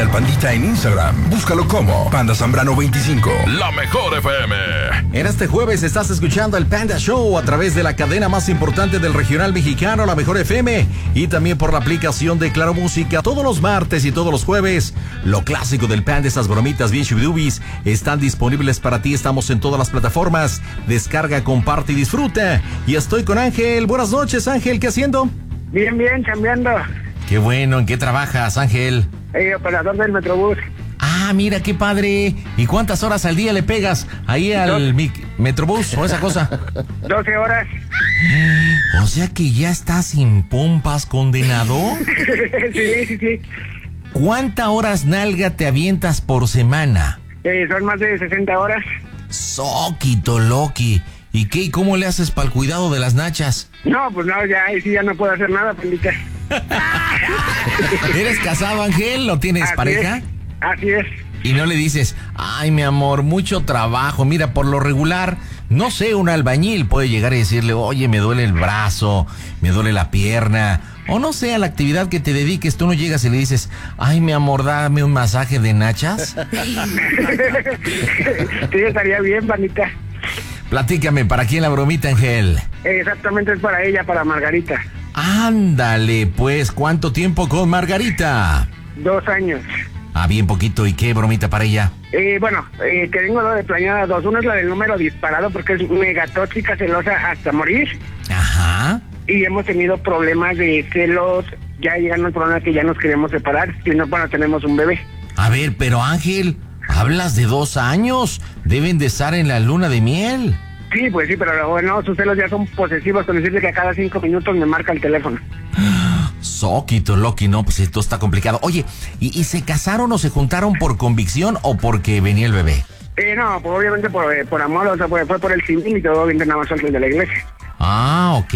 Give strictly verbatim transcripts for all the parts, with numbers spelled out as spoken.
al Pandita en Instagram. Búscalo como Panda Zambrano veinticinco. La mejor F M. En este jueves estás escuchando el Panda Show a través de la cadena más importante del regional mexicano, la mejor F M, y también por la aplicación de Claro Música. Todos los martes y todos los jueves, lo clásico del Panda, esas bromitas bien shubidubis, están disponibles para ti. Estamos en todas las plataformas. Descarga, comparte y disfruta. Y estoy con Ángel. Buenas noches, Ángel. ¿Qué haciendo? Bien, bien, cambiando. Qué bueno. ¿En qué trabajas, Ángel? Eh, operador del Metrobús. Ah, mira, qué padre. ¿Y cuántas horas al día le pegas ahí al mi- Metrobús o esa cosa? doce horas. O sea que ya estás sin pompas, condenado. Sí, sí, sí. ¿Cuántas horas nalga te avientas por semana? Eh, son más de sesenta horas. Soquito, Loki. ¿Y qué? ¿Y cómo le haces para el cuidado de las nachas? No, pues no, ya ahí sí ya no puedo hacer nada, Pandita. ¿Eres casado, Ángel? ¿O tienes Así pareja? es, así es. Y no le dices, ay, mi amor, mucho trabajo. Mira, por lo regular, no sé, un albañil puede llegar y decirle, oye, me duele el brazo, me duele la pierna. O no sé, a la actividad que te dediques, tú no llegas y le dices, ay, mi amor, dame un masaje de nachas. Sí, estaría bien, Pandita. Platícame, ¿para quién la bromita, Ángel? Eh, exactamente es para ella, para Margarita. Ándale, pues, ¿cuánto tiempo con Margarita? Dos años. Ah, bien poquito. ¿Y qué bromita para ella? Eh, bueno, eh, que tengo dos de planeada dos. Uno es la del número disparado porque es mega tóxica, celosa hasta morir. Ajá. Y hemos tenido problemas de celos. Ya llegan un problema que ya nos queremos separar. Si no, bueno, tenemos un bebé. A ver, pero Ángel, hablas de dos años. Deben de estar en la luna de miel. Sí, pues sí, pero bueno, sus celos ya son posesivos con decirle que a cada cinco minutos me marca el teléfono. Soquito, Loki, no, pues esto está complicado. Oye, ¿y, ¿y se casaron o se juntaron por convicción o porque venía el bebé? Eh, no, pues obviamente por, eh, por amor, o sea, fue, fue por el civil y todo bien nada más antes de la iglesia. Ah, ok.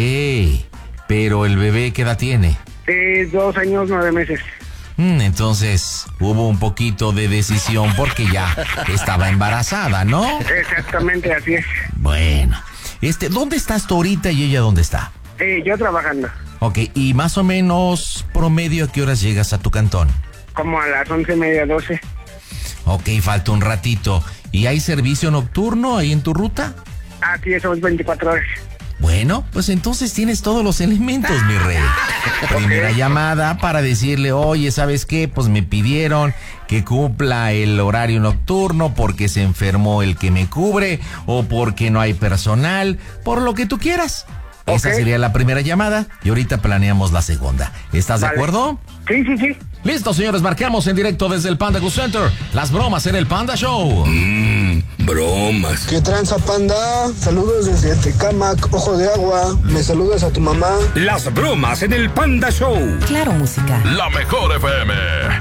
Pero el bebé, ¿qué edad tiene? Eh, dos años, nueve meses. Mm, entonces, hubo un poquito de decisión porque ya estaba embarazada, ¿no? Exactamente, así es. Bueno, este, ¿dónde estás tú ahorita y ella dónde está? Eh, yo trabajando. Ok, y más o menos promedio, ¿a qué horas llegas a tu cantón? Como a las once y media, doce. Ok, falta un ratito. ¿Y hay servicio nocturno ahí en tu ruta? Así es, son veinticuatro horas. Bueno, pues entonces tienes todos los elementos, mi rey. Primera llamada para decirle, oye, ¿sabes qué? Pues me pidieron que cumpla el horario nocturno porque se enfermó el que me cubre o porque no hay personal, por lo que tú quieras. Esa Ok. sería la primera llamada y ahorita planeamos la segunda. ¿Estás de Vale. acuerdo? Sí, sí, sí. Listo, señores, marcamos en directo desde el Panda Go Center. Las bromas en el Panda Show. Mmm, bromas. ¿Qué tranza, Panda? Saludos desde Tecámac, Ojo de Agua. Me saludas a tu mamá. Las bromas en el Panda Show. Claro Música. La mejor F M.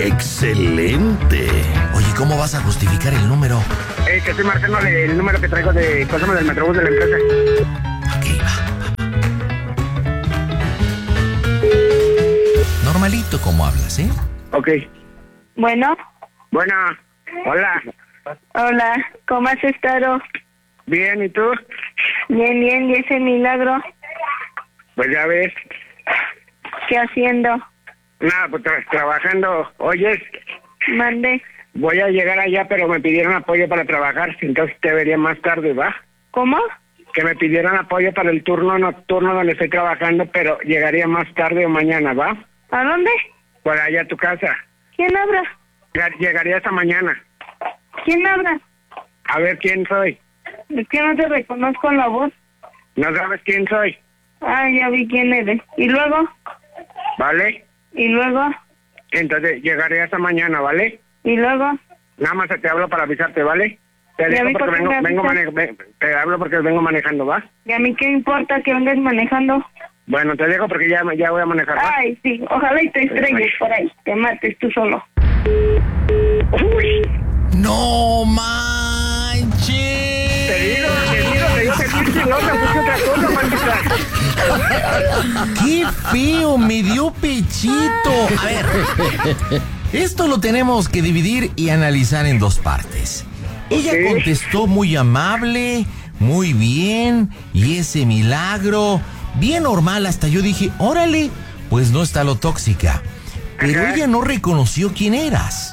Excelente. Oye, ¿cómo vas a justificar el número? Eh, que estoy marcando el número que traigo de cosas del Metrobús de la empresa. Ok, va. Normalito como hablas, ¿eh? Ok. Bueno, Bueno, hola. hola, ¿cómo has estado? Bien, ¿y tú? Bien, bien, ¿y ese milagro? Pues ya ves. ¿Qué haciendo? Nada, pues tra- trabajando. Oyes, Mande. voy a llegar allá, pero me pidieron apoyo para trabajar. Entonces te vería más tarde, ¿va? ¿Cómo? Que me pidieron apoyo para el turno nocturno donde estoy trabajando, pero llegaría más tarde o mañana, ¿va? ¿A dónde? Por allá a tu casa. ¿Quién habla? Lleg- Llegaría hasta mañana. ¿Quién habla? A ver quién soy. Es que no te reconozco la voz. No sabes quién soy, Ah, ya vi quién eres. ¿Y luego? ¿vale? ¿Y luego? Entonces llegaré hasta mañana, ¿vale? ¿Y luego? Nada más te hablo para avisarte, ¿vale? Te Ya dejo vi porque por qué vengo, me vengo avisas. mane- ve- te hablo porque vengo manejando, ¿va? ¿Y a mí qué importa que vengas manejando? Bueno, te dejo porque ya, ya voy a manejar, ¿va? Ay, sí, ojalá y te estrelles por ahí. Te mates tú solo. Uy, ¡No manches! te digo, te digo, te digo que sí, no te puse otra cosa, maldita. ¡Qué feo! Me dio pechito. A ver, esto lo tenemos que dividir y analizar en dos partes. Ella Ok. contestó muy amable, muy bien, y ese milagro, bien normal, hasta yo dije, órale, pues no está lo tóxica. Pero Ajá. ella no reconoció quién eras.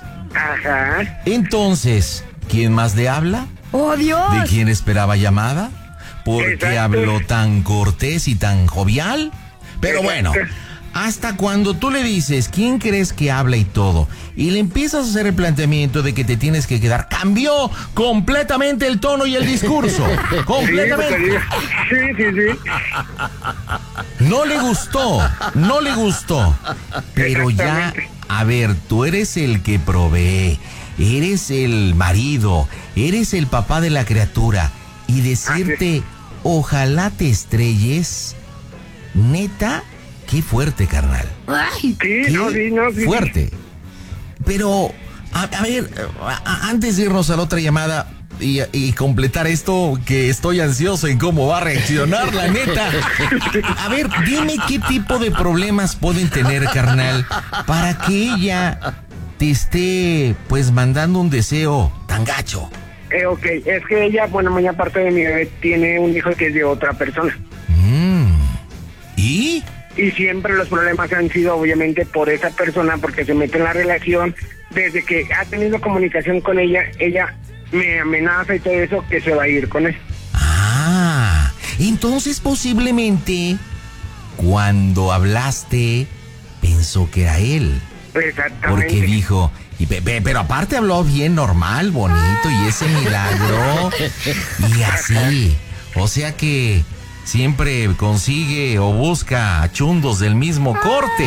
Ajá. Entonces, ¿quién más le habla? ¡Oh, Dios! ¿De quién esperaba llamada? ¿Por qué Exacto. habló tan cortés y tan jovial? Pero Exacto. bueno, hasta cuando tú le dices quién crees que habla y todo, y le empiezas a hacer el planteamiento de que te tienes que quedar, cambió completamente el tono y el discurso. Completamente. Sí, sí, sí. No le gustó, no le gustó. Pero ya, Exactamente. a ver, tú eres el que provee, eres el marido, eres el papá de la criatura. Y decirte, ojalá te estrelles, neta, qué fuerte, carnal. Ay, Sí, Qué no, sí, no, sí. fuerte. Pero, a, a ver, a- a- antes de irnos a la otra llamada y, y completar esto, que estoy ansioso en cómo va a reaccionar, la neta. A ver, dime qué tipo de problemas pueden tener, carnal, para que ella te esté, pues, mandando un deseo tan gacho. Eh, ok, es que ella, bueno, muy aparte de mi bebé, tiene un hijo que es de otra persona. Mm. ¿Y? Y siempre los problemas han sido obviamente por esa persona, porque se mete en la relación. Desde que ha tenido comunicación con ella, ella me amenaza y todo eso, que se va a ir con él. Ah, entonces posiblemente cuando hablaste pensó que era él. Exactamente. Porque dijo, y pe- pe- pero aparte habló bien normal, bonito, y ese milagro, y así. O sea que siempre consigue o busca chundos del mismo corte.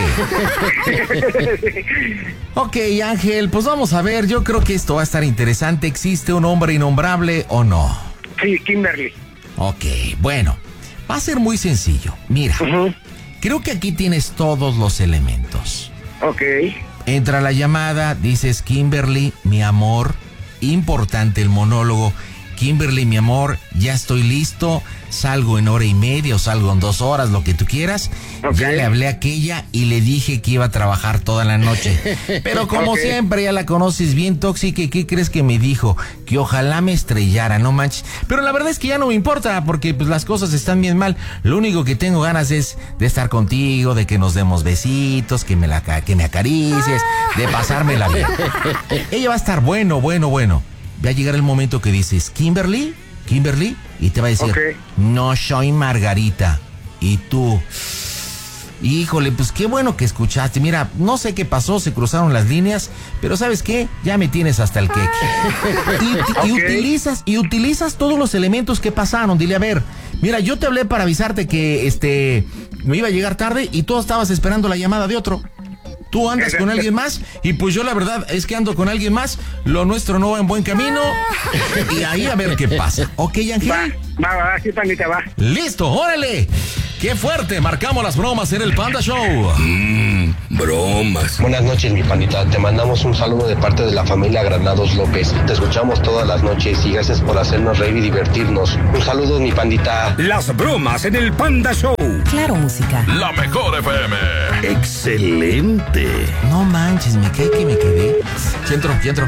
Ok, Ángel, pues vamos a ver, yo creo que esto va a estar interesante. ¿Existe un hombre innombrable o no? Sí, Kimberly. Ok, bueno, va a ser muy sencillo. Mira, Ujú. creo que aquí tienes todos los elementos. Ok. Entra la llamada, dices, Kimberly, mi amor, importante el monólogo. Kimberly, mi amor, ya estoy listo, salgo en hora y media o salgo en dos horas, lo que tú quieras. Ok. Ya le hablé a aquella y le dije que iba a trabajar toda la noche. Pero como Ok. siempre, ya la conoces bien tóxica, ¿y qué crees que me dijo? Que ojalá me estrellara, no manches. Pero la verdad es que ya no me importa, porque pues las cosas están bien mal. Lo único que tengo ganas es de estar contigo, de que nos demos besitos, que me, la, ca- que me acaricies, de pasármela bien. Ella va a estar bueno, bueno, bueno. Va a llegar el momento que dices, Kimberly, Kimberly, y te va a decir, Ok. no soy Margarita. Y tú, híjole, pues qué bueno que escuchaste. Mira, no sé qué pasó, se cruzaron las líneas, pero ¿sabes qué? Ya me tienes hasta el queque. Y, y Ok. utilizas, y utilizas todos los elementos que pasaron. Dile, a ver, mira, yo te hablé para avisarte que este me iba a llegar tarde y tú estabas esperando la llamada de otro. Tú andas con alguien más y pues yo la verdad es que ando con alguien más, lo nuestro no va en buen camino y ahí a ver qué pasa. ¿Ok, Ángel? Va, va, va, sí, pandita, va. ¡Listo! ¡Órale! ¡Qué fuerte! Marcamos las bromas en el Panda Show. Mmm, bromas. Buenas noches, mi pandita. Te mandamos un saludo de parte de la familia Granados López. Te escuchamos todas las noches y gracias por hacernos reír y divertirnos. Un saludo, mi pandita. Las bromas en el Panda Show. Claro, música. La mejor F M. Excelente. No manches, me cae que me quedé. Sí entro, sí entro.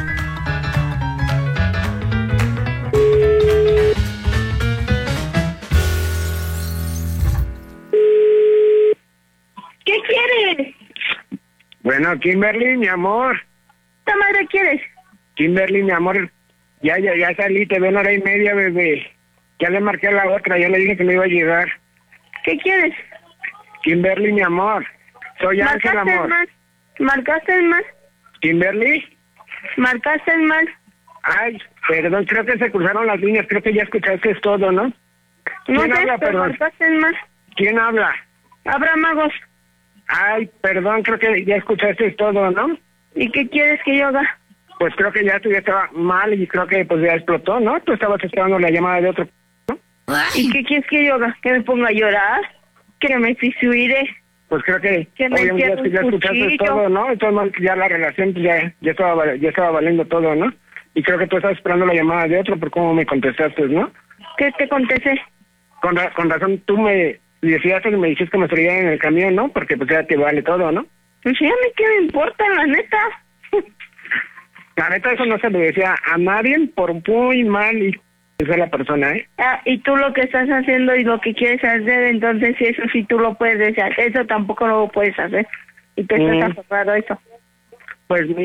¿Qué quieres? Bueno, Kimberly, mi amor. ¿Qué madre quieres? Kimberly, mi amor. Ya, ya, ya salí, te veo en hora y media, bebé. Ya le marqué a la otra, ya le dije que me iba a llegar. ¿Qué quieres? Kimberly, mi amor. Soy Ángel, ¿Marcaste amor. más? ¿Marcaste más? Kimberly. ¿Marcaste más? Ay, perdón, creo que se cruzaron las líneas, creo que ya escuchaste todo, ¿no? No ¿Quién sé, habla, pero perdón? marcaste más. ¿Quién habla? Abraham Magos. Ay, perdón, creo que ya escuchaste todo, ¿no? ¿Y qué quieres que yo haga? Pues creo que ya tú ya estaba mal y creo que pues ya explotó, ¿no? Tú estabas esperando la llamada de otro, ¿no? ¿Y qué quieres que yo haga? ¿Que me ponga a llorar? ¿Que me suicide? Pues creo que Que me obviamente ya, entierre un ya escuchaste cuchillo. todo, ¿no? Entonces ya la relación pues, ya, ya, estaba, val- ya estaba valiendo todo, ¿no? Y creo que tú estabas esperando la llamada de otro por cómo me contestaste, ¿no? ¿Qué te contesté? Con, ra- con razón tú me decías que me dijiste que me traía en el camión, ¿no? Porque pues ya te vale todo, ¿no? Pues sí, a mí qué me importa, la neta. La neta eso no se le decía a nadie por muy mal y esa la persona, ¿eh? Ah, y tú lo que estás haciendo y lo que quieres hacer, entonces sí, eso sí tú lo puedes hacer. Eso tampoco lo puedes hacer. Y te Mm. estás aferrado a eso. Pues mi-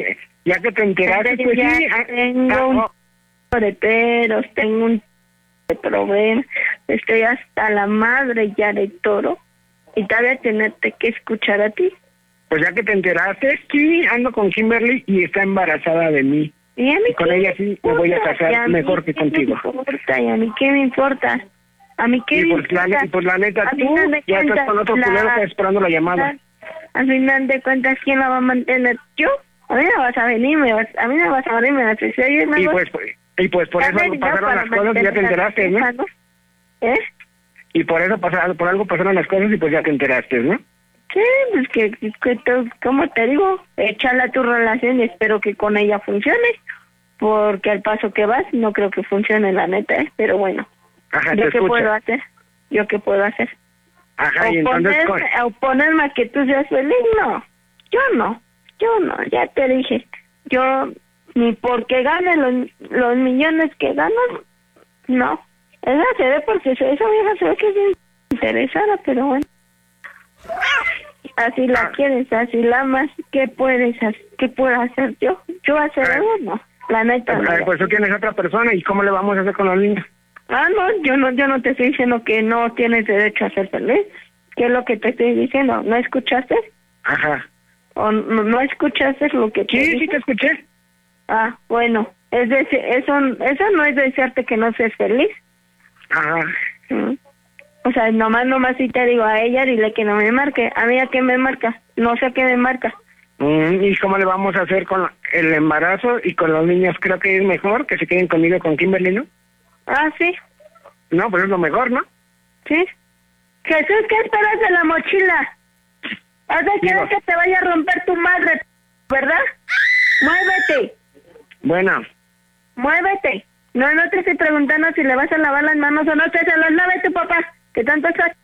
Ya que te enteraste, pues ya sí. Tengo ah, un oh. de peros, tengo un de problemas, estoy hasta la madre ya de todo y todavía tenerte que escuchar a ti. Pues ya que te enteraste, sí, ando con Kimberly y está embarazada de mí. Y, a mí y con ella sí me voy a casar mejor que contigo. ¿Qué me importa? ¿Y a mí qué me importa? ¿A mí qué y me pues, importa? la, y pues la neta, Al tú final de ya cuentas, estás con otro la- culero que está esperando la llamada. Al final de cuentas, ¿quién la va a mantener? ¿Yo? A mí no vas a venir, me vas, a mí no vas a venir, me vas a decir, oye, Y pues, pues, y pues por eso no pasaron las cosas y ya te enteraste, ¿no? ¿Eh? Y por eso pasaron, por algo pasaron las cosas y pues ya te enteraste, ¿no? Sí, pues que, que tú, ¿cómo te digo? Échala tu relación y espero que con ella funcione, porque al paso que vas no creo que funcione, la neta, ¿eh? Pero bueno, Ajá, ¿yo te qué escucho. puedo hacer? ¿Yo qué puedo hacer? Ajá, y entonces... Oponerme, oponerme a que tú seas feliz, no, yo no, yo no, ya te dije, yo ni porque gane los, los millones que gano, no, esa se ve porque esa vieja se ve que es bien interesada, pero bueno. Así la Ah. quieres, así la amas, ¿qué puedes hacer? ¿Qué puedo hacer yo? ¿Yo hacer Ah. algo? No, la neta no. A ver, pues tú tienes otra persona y ¿cómo le vamos a hacer con los niños? Ah, no, yo no, yo no te estoy diciendo que no tienes derecho a ser feliz. ¿Qué es lo que te estoy diciendo? ¿No escuchaste? Ajá. ¿O no, no escuchaste lo que te Sí, dije? sí te escuché. Ah, bueno, es decir, eso, eso no es desearte que no seas feliz. Ajá. Mm. O sea, nomás, nomás si te digo a ella, dile que no me marque. A mí, ¿a qué me marca? No sé a qué me marca. Mm, ¿Y cómo le vamos a hacer con el embarazo y con los niños? Creo que es mejor que se queden conmigo con Kimberly, ¿no? Ah, sí, No, pues es lo mejor, ¿no? sí. Jesús, ¿qué esperas de la mochila? ¿Has de querer Digo- que te vaya a romper tu madre, verdad? Muévete, Bueno, muévete. No, no te estoy preguntando si le vas a lavar las manos o no te se las lave tu papá, que tanto estás.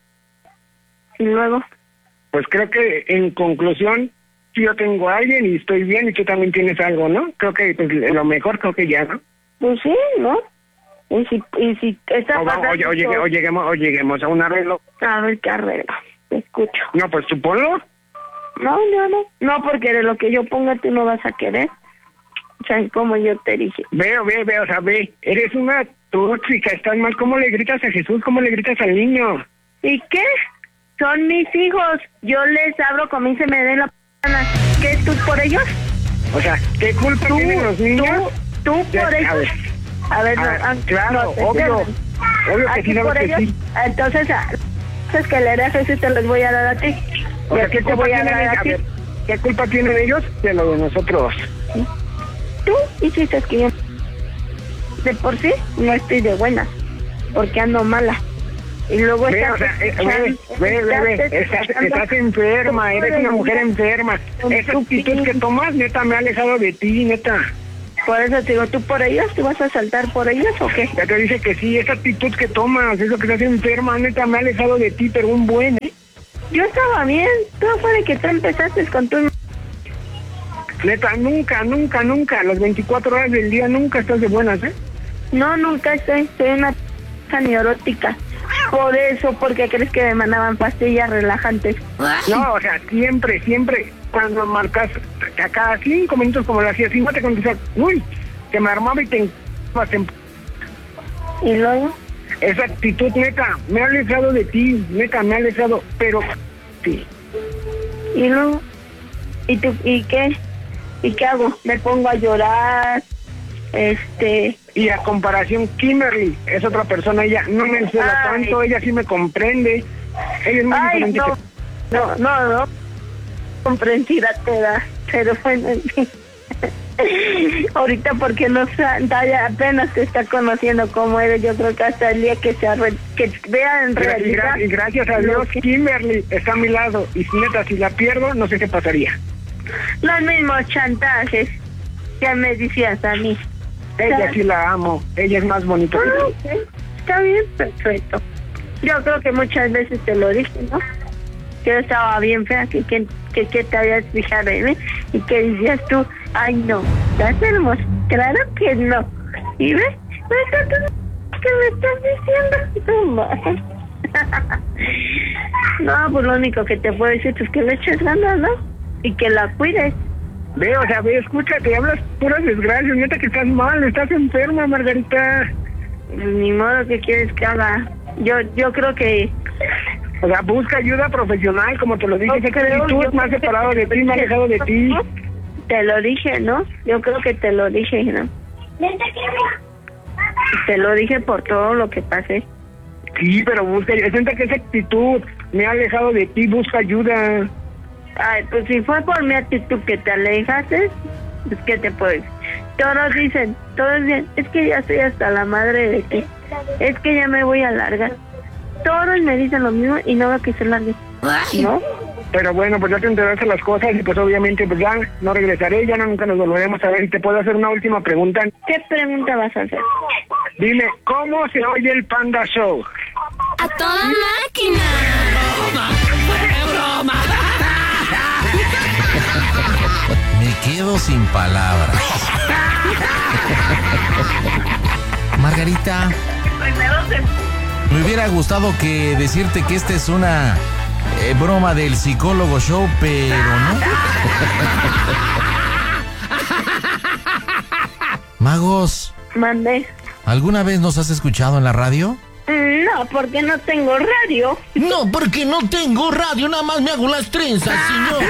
Y luego, pues creo que en conclusión, si yo tengo a alguien y estoy bien y tú también tienes algo, ¿no? Creo que pues, lo mejor creo que ya, ¿no? pues sí, ¿no? Y si, y si está O, va- o, o llegue- o lleguemos, o lleguemos a un arreglo. A ver qué arreglo, te escucho. No, pues tú ponlo. No, no, no. No, porque de lo que yo ponga tú no vas a querer. O sea, como yo te dije. Veo, ve, ve, o sea, ve. Eres una tóxica, estás mal. ¿Cómo le gritas a Jesús? ¿Cómo le gritas al niño? ¿Y qué? Son mis hijos. Yo les abro como se me dé la gana. ¿Qué tú por ellos? O sea, ¿qué culpa Tú, tienen los niños? tú, tú Ya, por a ellos. ver. A ver, no, Ah, ah, claro, no te obvio. pierdas. Obvio que Aquí sí, sabes por que ellos. sí. Entonces, ah, es que le das eso y te los voy a dar a ti. O Y sea, a ¿qué ti te culpa voy a tienen dar ellos? a A ti. ver, ¿qué culpa tienen ellos de lo de nosotros? Tú hiciste que yo de por sí no estoy de buena, porque ando mala. Y luego Ve, estás o sea, eh, escuchando- ve, ve, ve, ve, estás estás, escuchando- estás enferma, eres una mujer enferma. Con Esa tu actitud pin- que tomas, neta, me ha alejado de ti, neta. Por eso te digo, ¿tú por ellos? ¿Tú vas a saltar por ellos o qué? Ya te dice que sí, esa actitud que tomas, eso que estás enferma, neta, me ha alejado de ti, pero un buen, ¿eh? Yo estaba bien, todo fue de que tú empezaste con tu... Neta, nunca, nunca, nunca, las veinticuatro horas del día nunca estás de buenas, ¿eh? No, nunca estoy, soy una p*** neurótica. Por eso, porque crees que me mandaban pastillas relajantes. No, o sea, siempre, siempre, cuando marcas a cada cinco minutos como lo hacías, si no te contestas, uy, que me armaba y te enc- en- Y luego, Esa actitud, neta, me ha alejado de ti, neta, me ha alejado, pero sí. y luego, ¿y tú, y qué? ¿Y qué hago? Me pongo a llorar, este... Y a comparación, Kimberly es otra persona, ella no me encela Ay. tanto, ella sí me comprende, ella es muy Ay, diferente. no, que- no, no, no, comprensiva te da, pero bueno, en fin. Ahorita porque no sa- todavía apenas te está conociendo cómo eres, yo creo que hasta el día que se arre- que vea en Y, gra- realidad y gracias a lo Dios, que- Kimberly está a mi lado, y si neta, si la pierdo, no sé qué pasaría. los mismos chantajes que me decías a mí. Ella sí la amo, ella es más bonita que Ah, yo. ok, está bien, perfecto. Yo creo que muchas veces te lo dije, ¿no? Que yo estaba bien fea, que que, que, que te habías fijado en mí y que decías tú, ay no, estás hermosa. Claro que no. ¿Y ves? ¿Ves tú que me estás diciendo? No, ma. No, pues lo único que te puedo decir es que le eches ganas, ¿no? Y que la cuides. Ve, o sea, ve, escúchate, hablas puras desgracias, neta que estás mal, estás enferma, Margarita. Ni modo, que quieres que haga. Yo, yo creo que... O sea, busca ayuda profesional, como te lo dije, sé que creo, tú yo me has creo que separado de ti, me has alejado de ti. Te lo dije, ¿no? Yo creo que te lo dije, ¿no? Te lo dije por todo lo que pasé. Sí, pero busca, sienta que esa actitud me ha alejado de ti, busca ayuda. Ay, pues si fue por mi actitud que te alejaste, pues ¿qué te puedo decir? Todos dicen, todos dicen, es que ya estoy hasta la madre de ti, es que ya me voy a largar. Todos me dicen lo mismo y no veo que se largue, ¿no? Pero bueno, pues ya te enteraste las cosas y pues obviamente pues ya no regresaré, ya no, nunca nos volveremos a ver. Y te puedo hacer una última pregunta. ¿Qué pregunta vas a hacer? Dime, ¿cómo se oye el Panda Show? ¡A toda máquina! ¡Broma! ¡Fue broma! Me quedo sin palabras. Margarita, me hubiera gustado que decirte que esta es una eh, broma del psicólogo show, pero no. Magos, Mandé. ¿alguna vez nos has escuchado en la radio? No, porque no tengo radio. No, porque no tengo radio, nada más me hago las trenzas, señor.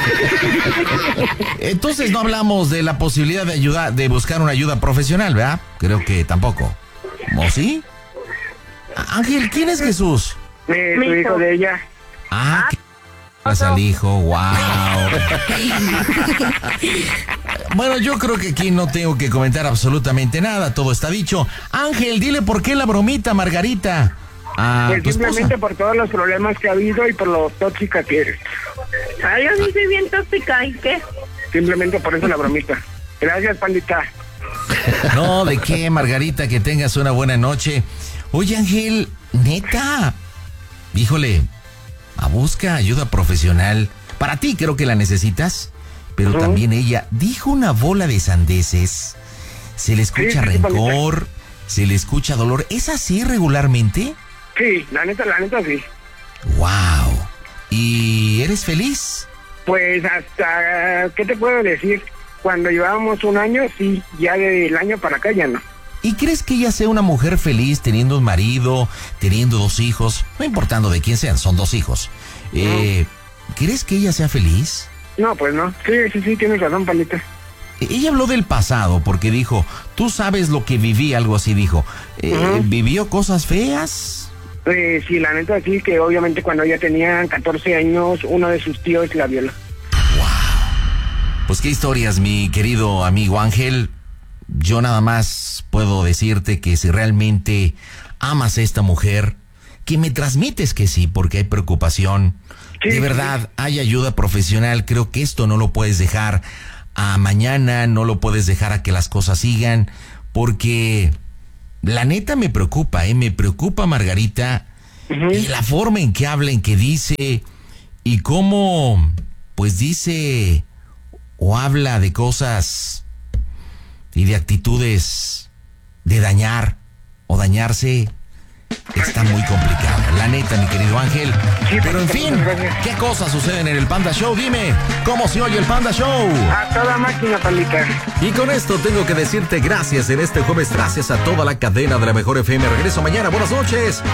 Entonces no hablamos de la posibilidad de ayuda, de buscar una ayuda profesional, ¿verdad? Creo que tampoco. ¿O sí? Ángel, ¿quién es Jesús? Eh, Mi tu hijo. hijo de ella. Ah, ¿qué pasa al hijo? Wow. Bueno, yo creo que aquí no tengo que comentar absolutamente nada, todo está dicho. Ángel, dile por qué la bromita, Margarita. A Pues tu simplemente esposa. por todos los problemas que ha habido y por lo tóxica que eres. Ay, yo sí soy bien tóxica, ¿y qué? Simplemente por eso la bromita. Gracias, pandita. No, ¿de qué, Margarita? Que tengas una buena noche. Oye, Ángel, neta. Híjole, a busca ayuda profesional. Para ti creo que la necesitas, pero Ujú. también ella dijo una bola de sandeces. Se le escucha Sí, sí, rencor, se le escucha dolor. ¿Es así regularmente? Sí, la neta, la neta sí. ¡Wow! ¿Y eres feliz? Pues hasta, ¿qué te puedo decir? Cuando llevábamos un año, sí, ya del año para acá ya no. ¿Y crees que ella sea una mujer feliz teniendo un marido, teniendo dos hijos? No importando de quién sean, son dos hijos. Eh, ¿Crees que ella sea feliz? No, pues no. Sí, sí, sí, tienes razón, pandita. Ella habló del pasado porque dijo, tú sabes lo que viví, algo así dijo. Eh, Ujú. ¿Vivió cosas feas? Eh, sí, la neta sí, que obviamente cuando ella tenía catorce años, uno de sus tíos la violó. Pues qué historias, mi querido amigo Ángel. Yo nada más puedo decirte que si realmente amas a esta mujer, que me transmites que sí, porque hay preocupación. Sí, De verdad, hay ayuda profesional. Creo que esto no lo puedes dejar a mañana, no lo puedes dejar a que las cosas sigan, porque la neta me preocupa, ¿eh? Me preocupa, Margarita, Ujú. y la forma en que habla, en que dice, y cómo, pues dice o habla de cosas y de actitudes de dañar o dañarse. Está muy complicado, la neta, mi querido Ángel. Sí, Pero en pues, fin, gracias. ¿qué cosas suceden en el Panda Show? Dime, ¿cómo se oye el Panda Show? A toda máquina, pandita. Y con esto tengo que decirte gracias en este jueves, gracias a toda la cadena de la Mejor F M. Regreso mañana, buenas noches.